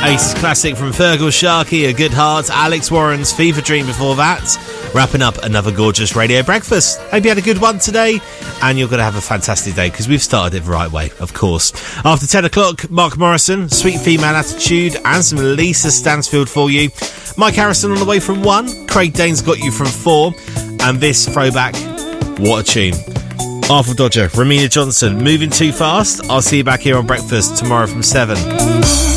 Ace classic from Fergal Sharkey, A Good Heart. Alex Warren's Fever Dream before that. Wrapping up another gorgeous radio breakfast. Hope you had a good one today, and you're going to have a fantastic day, because we've started it the right way, of course. After 10 o'clock, Mark Morrison, Sweet Female Attitude, and some Lisa Stansfield for you. Mike Harrison on the way from 1. Craig Dane's got you from 4. And this throwback, what a tune. Arthur Dodger, Ramina Johnson, Moving Too Fast. I'll see you back here on Breakfast tomorrow from 7.